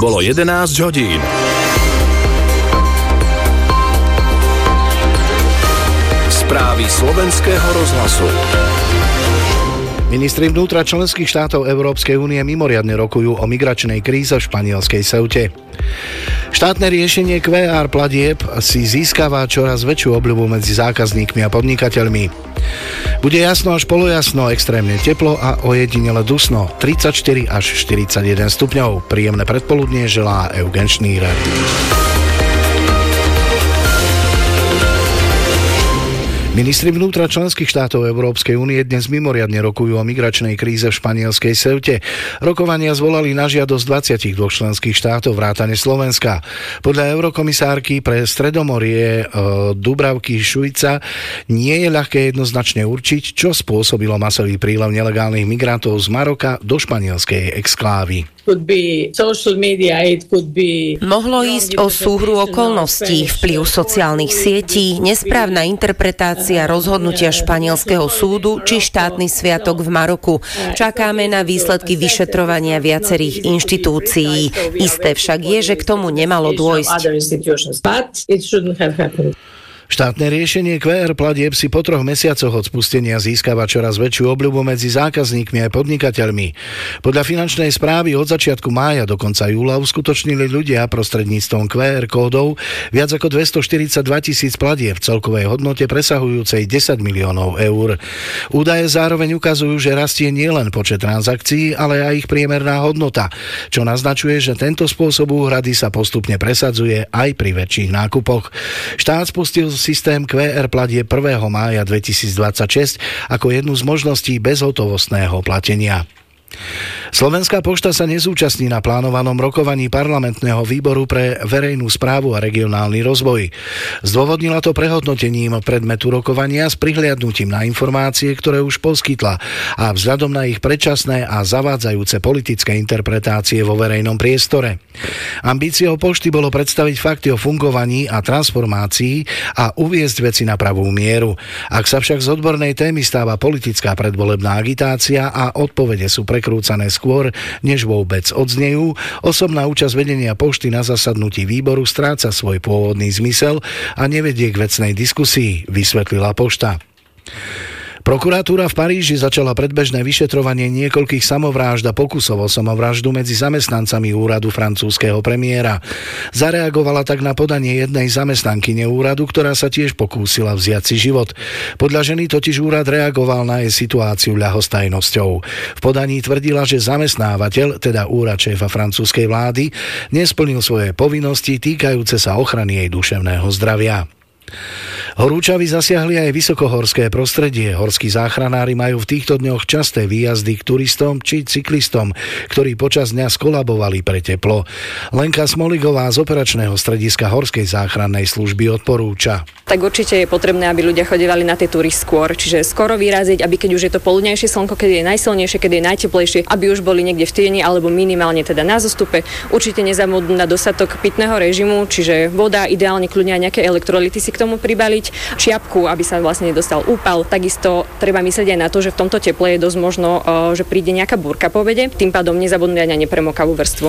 Bolo 11 hodín. Správy slovenského rozhlasu. Ministri vnútra členských štátov Európskej únie mimoriadne rokujú o migračnej kríze v španielskej Ceute. Štátne riešenie QR platieb si získava čoraz väčšiu obľubu medzi zákazníkmi a podnikateľmi. Bude jasno až polojasno, extrémne teplo a ojedinele dusno, 34 až 41 stupňov. Príjemné predpoludnie želá Eugen Šnírer. Ministri vnútra členských štátov Európskej únie dnes mimoriadne rokujú o migračnej kríze v španielskej Ceute. Rokovania zvolali na žiadosť 22 členských štátov vrátane Slovenska. Podľa eurokomisárky pre Stredomorie Dubravky Šuica nie je ľahké jednoznačne určiť, čo spôsobilo masový prílev nelegálnych migrantov z Maroka do španielskej exklávy. Mohlo ísť o súhru okolností, vplyv sociálnych sietí, nesprávna interpretácia rozhodnutia španielského súdu či štátny sviatok v Maroku. Čakáme na výsledky vyšetrovania viacerých inštitúcií. Isté však je, že k tomu nemalo dôjsť. Štátne riešenie QR platieb si po 3 mesiacoch od spustenia získava čoraz väčšiu obľubu medzi zákazníkmi a podnikateľmi. Podľa finančnej správy od začiatku mája do konca júla uskutočnili ľudia prostredníctvom QR kódov viac ako 242 000 platieb v celkovej hodnote presahujúcej 10 miliónov eur. Údaje zároveň ukazujú, že rastie nielen počet transakcií, ale aj ich priemerná hodnota, čo naznačuje, že tento spôsob úhrady sa postupne presadzuje aj pri väčších nákupoch. Štát spustil systém QR platie 1. mája 2026 ako jednu z možností bezhotovostného platenia. Slovenská pošta sa nezúčastní na plánovanom rokovaní parlamentného výboru pre verejnú správu a regionálny rozvoj. Zdôvodnila to prehodnotením predmetu rokovania s prihliadnutím na informácie, ktoré už poskytla a vzhľadom na ich predčasné a zavádzajúce politické interpretácie vo verejnom priestore. Ambíciou pošty bolo predstaviť fakty o fungovaní a transformácii a uviesť veci na pravú mieru. Ak sa však z odbornej témy stáva politická predvolebná agitácia a odpovede sú prekrúcané skôr, než vôbec odznejú, osobná účasť vedenia pošty na zasadnutí výboru stráca svoj pôvodný zmysel a nevedie k vecnej diskusii, vysvetlila pošta. Prokuratúra v Paríži začala predbežné vyšetrovanie niekoľkých samovrážd a pokusov o samovraždu medzi zamestnancami úradu francúzskeho premiéra. Zareagovala tak na podanie jednej zamestnankyne úradu, ktorá sa tiež pokúsila vziať si život. Podľa ženy totiž úrad reagoval na jej situáciu ľahostajnosťou. V podaní tvrdila, že zamestnávateľ, teda úrad šéfa francúzskej vlády, nesplnil svoje povinnosti týkajúce sa ochrany jej duševného zdravia. Horúčavy zasiahli aj vysokohorské prostredie. Horskí záchranári majú v týchto dňoch časté výjazdy k turistom či cyklistom, ktorí počas dňa skolabovali pre teplo. Lenka Smoligová z operačného strediska Horskej záchrannej služby odporúča. Tak určite je potrebné, aby ľudia chodívali na tie túry skôr, čiže skoro vyraziť, aby keď už je to poludnejšie slnko, keď je najsilnejšie, keď je najteplejšie, aby už boli niekde v tieni alebo minimálne teda na zostupe. Určite nezabudnúť na dostatok pitného režimu, čiže voda, ideálne kľudne aj nejaké elektrolyty si k tomu pribaliť, čiapku, aby sa vlastne nedostal úpal. Takisto treba myslieť aj na to, že v tomto teple je dosť možno, že príde nejaká búrka po obede, tým pádom nezabudnúť aj na nepremokavú vrstvu.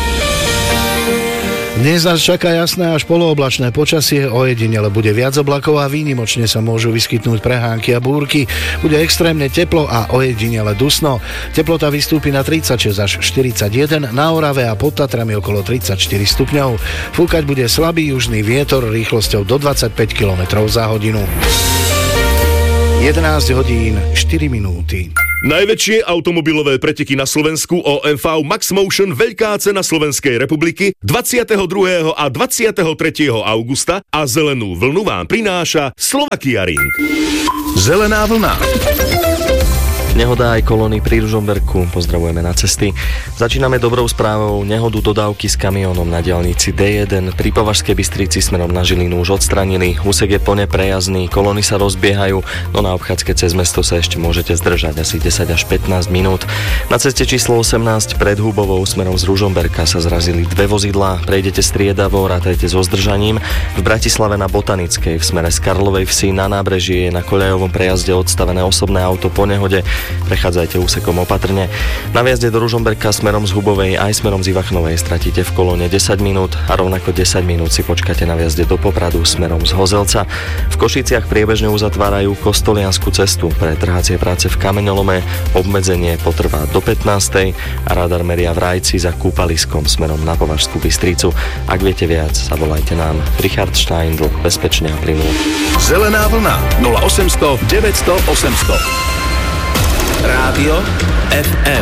Dnes nás čaká jasné až polooblačné počasie, ojedinele bude viac oblakov a výnimočne sa môžu vyskytnúť prehánky a búrky. Bude extrémne teplo a ojedinele dusno. Teplota vystúpi na 36 až 41, na Orave a pod Tatrami okolo 34 stupňov. Fúkať bude slabý južný vietor rýchlosťou do 25 km za hodinu. 11 hodín 4 minúty. Najväčšie automobilové preteky na Slovensku OMV Max Motion Veľká cena Slovenskej republiky 22. a 23. augusta a zelenú vlnu vám prináša Slovakia Ring. Zelená vlna. Nehoda aj kolóny pri Ružomberku. Pozdravujeme na cesty. Začíname dobrou správou. Nehodu dodávky s kamiónom na diaľnici D1 pri Považskej Bystrici smerom na Žilinu už odstranili. Úsek je plne prejazdný, kolóny sa rozbiehajú, no na obchádzke cez mesto sa ešte môžete zdržať asi 10 až 15 minút. Na ceste číslo 18 pred Hubovou smerom z Ružomberka sa zrazili dve vozidlá. Prejdete striedavo, rátajte so zdržaním. V Bratislave na Botanickej v smere z Karlovej Vsi na nábreží je na koľajovom prejazde odstavené osobné auto po nehode. Prechádzajte úsekom opatrne. Na vjazde do Ružomberka smerom z Hubovej aj smerom z Ivachnovej stratíte v kolóne 10 minút a rovnako 10 minút si počkáte na vjazde do Popradu smerom z Hozelca. V Košiciach priebežne uzatvárajú Kostoliansku cestu pre trhacie práce v kameňolome. Obmedzenie potrvá do 15. a radar meria v Rajci za kúpaliskom smerom na Považskú Bystricu. Ak viete viac, zavolajte nám. Richard Steindl, bezpečne a plynulo. Zelená vlna 0800 900 800. Rádio FM.